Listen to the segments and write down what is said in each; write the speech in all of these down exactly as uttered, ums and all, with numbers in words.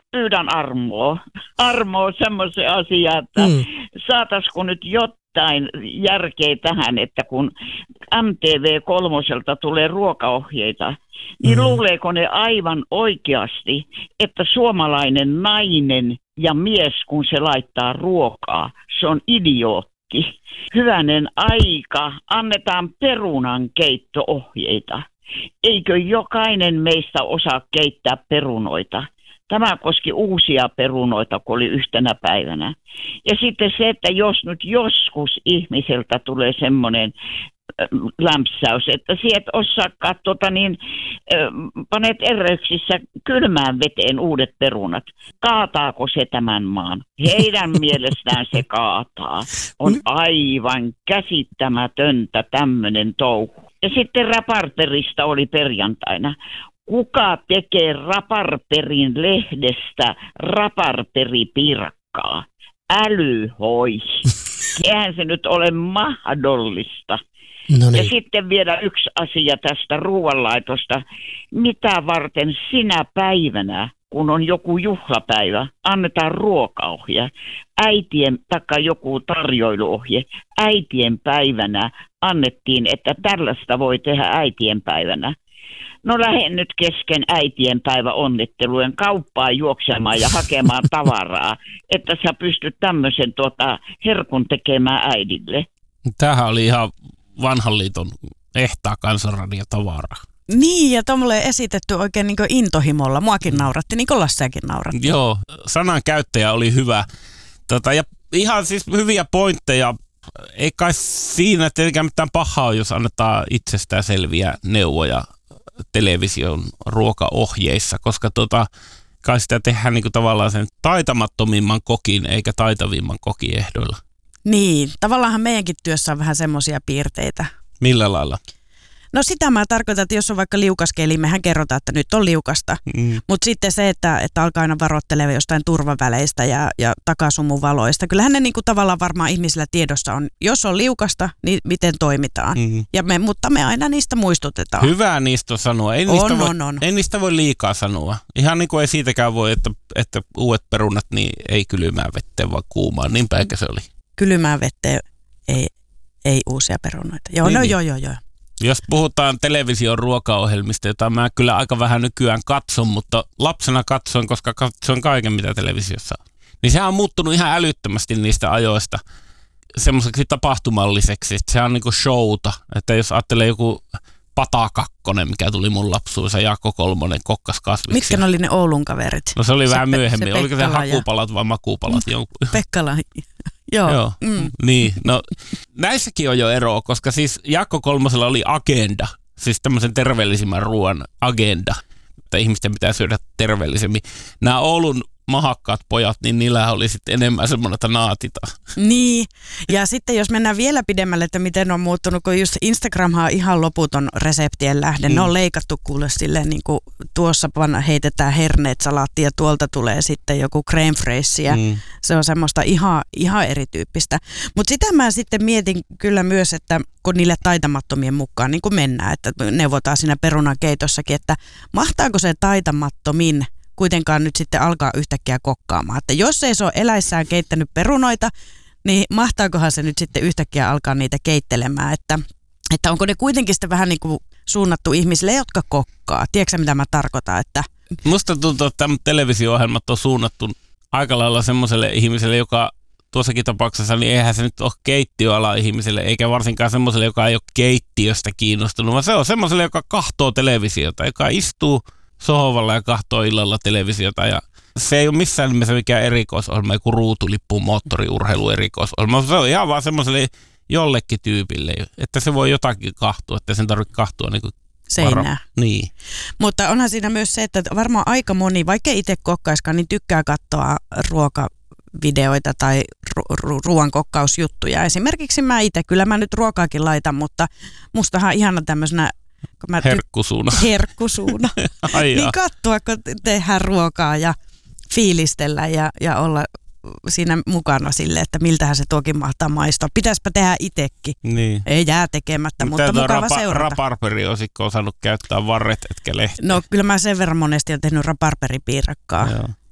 pyydän armoa. Armoa semmoisen asian, että mm. saataisiko nyt jotain järkeä tähän, että kun M T V kolmoselta tulee ruokaohjeita, niin mm. luuleeko ne aivan oikeasti, että suomalainen nainen ja mies, kun se laittaa ruokaa, se on idiootti. Hyvänen aika, annetaan perunan keittoohjeita. Eikö jokainen meistä osaa keittää perunoita? Tämä koski uusia perunoita, kun oli yhtenä päivänä. Ja sitten se, että jos nyt joskus ihmiseltä tulee semmoinen lämpsäys, että sieltä et osaakaan tota niin, panet ereyksissä kylmään veteen uudet perunat. Kaataako se tämän maan? Heidän mielestään se kaataa. On aivan käsittämätöntä tämmöinen touhu. Ja sitten Raparperista oli perjantaina. Kuka tekee Raparperin lehdestä raparperipiirakkaa? Älyhoi. Eihän se nyt ole mahdollista. No niin. Ja sitten vielä yksi asia tästä ruoanlaitosta. Mitä varten sinä päivänä, kun on joku juhlapäivä, annetaan ruokaohje, äitien, taikka joku tarjoiluohje, äitien päivänä annettiin, että tällaista voi tehdä äitien päivänä. No lähden nyt kesken äitien päivä onnittelujen kauppaan juoksemaan ja hakemaan tavaraa, että sä pystyt tämmöisen tuota, herkun tekemään äidille. Tämähän oli ihan vanhan liiton ehtaa kansanradiotavaraa. Niin, ja tuommoinen esitetty oikein niin kuin intohimolla. Muakin nauratti, niin kuin Lasseakin nauratti. Joo, sanan käyttäjä oli hyvä. Tota, ja ihan siis hyviä pointteja. Ei kai siinä tietenkään mitään pahaa, jos annetaan itsestään selviä neuvoja television ruokaohjeissa, koska tota, kai sitä tehdään niin kuin tavallaan sen taitamattomimman kokin eikä taitavimman kokin ehdoilla. Niin, tavallaanhan meidänkin työssä on vähän semmoisia piirteitä. Millä lailla? No sitä mä tarkoitan, että jos on vaikka liukas keli, mehän kerrotaan, että nyt on liukasta. Mm. Mutta sitten se, että, että alkaa aina varoitteleva jostain turvaväleistä ja, ja takasumuvaloista. Kyllähän ne niinku tavallaan varmaan ihmisillä tiedossa on. Jos on liukasta, niin miten toimitaan. Mm. Ja me, mutta me aina niistä muistutetaan. Hyvää niistä on sanoa. Ei niistä, on, voi, on, on. ei niistä voi liikaa sanoa. Ihan niin kuin ei siitäkään voi, että, että uudet perunat niin ei kylmää vetteen, vaan kuumaan. Niinpä eikä se oli. Kylmää vetteen, ei, ei uusia perunoita. Joo, niin, no niin. joo, joo, joo. Jos puhutaan television ruokaohjelmista, jota mä kyllä aika vähän nykyään katson, mutta lapsena katsoin, koska katsoin kaiken, mitä televisiossa on. Niin sehän on muuttunut ihan älyttömästi niistä ajoista semmoiseksi tapahtumalliseksi, että se on niinku showta. Että jos ajattelee joku Pata kakkonen, mikä tuli mun lapsuudessa, Jaakko Kolmonen kokkas kasviksi. Mitkä ne oli ne Oulun kaverit? No se oli se vähän pe- myöhemmin. Se Oliko se hakupalat vai makupalat? Pekkala. Joo. Joo. Mm. Niin, no näissäkin on jo eroa, koska siis Jaakko Kolmosella oli agenda, siis tämmöisen terveellisimmän ruoan agenda, että ihmisten pitää syödä terveellisemmin. Nämä Oulun mahakkaat pojat, niin niillä oli sitten enemmän semmoinen, että naatita. Niin, ja sitten jos mennään vielä pidemmälle, että miten on muuttunut, kun just Instagramhan on ihan loputon reseptien lähde. Mm. Ne on leikattu kuule silleen, niin kuin tuossa panna, heitetään herneet salaattia ja tuolta tulee sitten joku crème fraîche ja mm. se on semmoista ihan, ihan erityyppistä. Mutta sitä mä sitten mietin kyllä myös, että kun niille taitamattomien mukaan niin kuin mennään, että neuvotaan siinä perunan keitossakin, että mahtaako se taitamattomin kuitenkaan nyt sitten alkaa yhtäkkiä kokkaamaan. Että jos ei se ole eläissään keittänyt perunoita, niin mahtaakohan se nyt sitten yhtäkkiä alkaa niitä keittelemään. Että, että onko ne kuitenkin sitten vähän niin kuin suunnattu ihmisille, jotka kokkaa. Tiedätkö mitä mä tarkoitan? Että musta tuntuu, että tämän televisio-ohjelmat on suunnattu aika lailla semmoiselle ihmiselle, joka tuossakin tapauksessa, niin eihän se nyt ole keittiöala ihmiselle, eikä varsinkaan semmoiselle, joka ei ole keittiöstä kiinnostunut, vaan se on semmoiselle, joka kahtoo televisiota, joka istuu sohvalla ja kahtoo illalla televisiota ja se ei ole missään nimessä mikään erikoisohjelma, joku ruutulippu moottoriurheilu erikoisohjelma. Se on ihan vaan semmoiselle jollekin tyypille, että se voi jotakin kahtua, että sen tarvitse kahtua niin kuin seinää. Niin. Mutta onhan siinä myös se, että varmaan aika moni, vaikka itse kokkaiskaan, niin tykkää katsoa ruokavideoita tai ru- ru- ruoan kokkausjuttuja. Esimerkiksi mä itse, kyllä mä nyt ruokaakin laitan, mutta mustahan ihana tämmöisenä Ty- herkkusuuna. Herkkusuuna. Niin katsoa, kun tehdään ruokaa ja fiilistellä ja, ja olla siinä mukana sille, että miltähän se tuokin mahtaa maistua. Pitäisipä tehdä itsekin. Niin. Ei jää tekemättä, mutta, mutta mukava rapa, seurata. Raparperi olisiko osannut käyttää varret etkä lehtiä? No kyllä mä sen verran monesti olen tehnyt raparperipiirakkaa. Joo.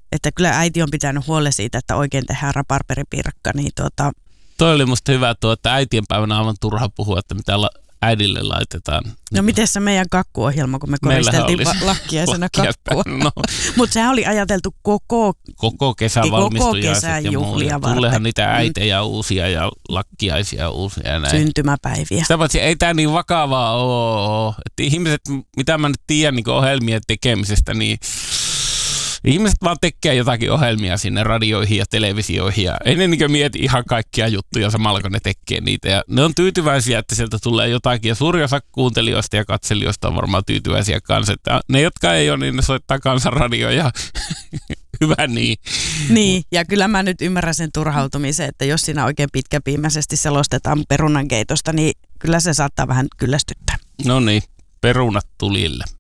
Että kyllä äiti on pitänyt huolen siitä, että oikein tehdään raparperipiirakka, niin tuota... Toi oli musta hyvä tuo, että äitien päivänä aivan turha puhua, että mitä la- äidille laitetaan. No miten se meidän kakkuohjelma, kun me koristeltiin va- lakkiaisena kakkua. No. Mutta sehän oli ajateltu koko, koko kesän valmistujaiset ja juhlia muuta. Tuleehan niitä äitejä uusia ja lakkiaisia uusia ja näin. Syntymäpäiviä. Sitä paitsi ei tämä niin vakavaa ole. Että ihmiset, mitä mä nyt tiedän niin ohjelmien tekemisestä, niin ihmiset vaan tekee jotakin ohjelmia sinne radioihin ja televisioihin ja ei ne niin mieti ihan kaikkia juttuja samalla kun ne tekee niitä. Ja ne on tyytyväisiä, että sieltä tulee jotakin ja suuri osa kuuntelijoista ja katselijoista on varmaan tyytyväisiä kanssa. Että ne, jotka ei ole, niin ne soittaa kansanradioa ja hyvä niin. Niin, ja kyllä mä nyt ymmärrän sen turhautumisen, että jos siinä oikein pitkäpiimäisesti selostetaan perunankeitosta, niin kyllä se saattaa vähän kyllästyttää. No niin, perunat tulille.